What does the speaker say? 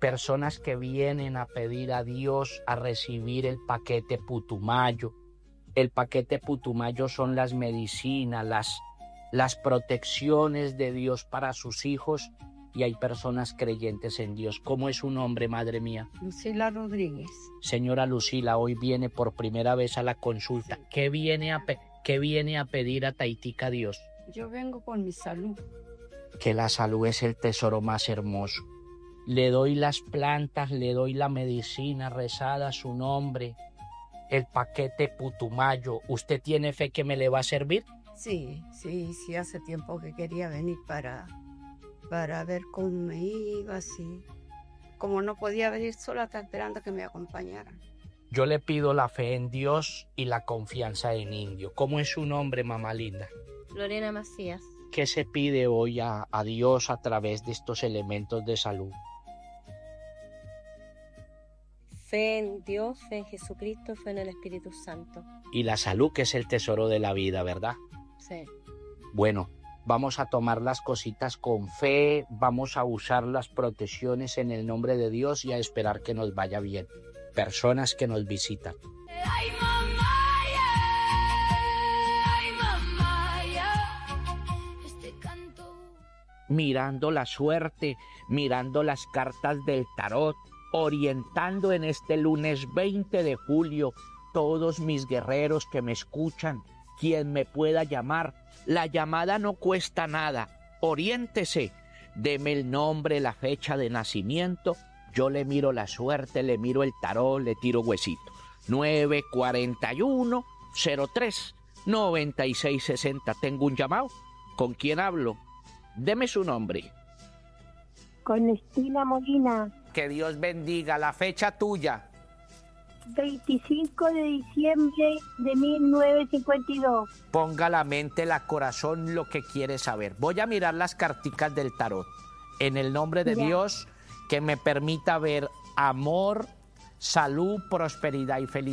personas que vienen a pedir a Dios a recibir el paquete Putumayo. El paquete Putumayo son las medicinas, las protecciones de Dios para sus hijos, y hay personas creyentes en Dios. ¿Cómo es su nombre, madre mía? Lucila Rodríguez. Señora Lucila, hoy viene por primera vez a la consulta. ¿Qué viene a pedir a Taitica Dios? Yo vengo por mi salud. Que la salud es el tesoro más hermoso. Le doy las plantas, le doy la medicina rezada a su nombre, el paquete Putumayo. ¿Usted tiene fe que me le va a servir? Sí, hace tiempo que quería venir para ver cómo me iba, sí. Como no podía venir sola, estaba esperando que me acompañaran. Yo le pido la fe en Dios y la confianza en Indio. ¿Cómo es su nombre, mamá linda? Lorena Macías. ¿Qué se pide hoy a Dios a través de estos elementos de salud? Fe en Dios, fe en Jesucristo, fe en el Espíritu Santo. Y la salud, que es el tesoro de la vida, ¿verdad? Sí. Bueno, vamos a tomar las cositas con fe, vamos a usar las protecciones en el nombre de Dios y a esperar que nos vaya bien. Personas que nos visitan. Ay, mamá, ay, mamá, este canto. Mirando la suerte, mirando las cartas del tarot, orientando en este lunes 20 de julio todos mis guerreros que me escuchan, quien me pueda llamar. La llamada no cuesta nada. Oriéntese, deme el nombre, la fecha de nacimiento. Yo le miro la suerte, le miro el tarot, le tiro huesito. 941-03-9660. Tengo un llamado. ¿Con quién hablo? Deme su nombre. Con Estela Molina. Que Dios bendiga. La fecha tuya. 25 de diciembre de 1952. Ponga la mente, la corazón, lo que quiere saber. Voy a mirar las carticas del tarot. En el nombre de Dios, que me permita ver amor, salud, prosperidad y felicidad.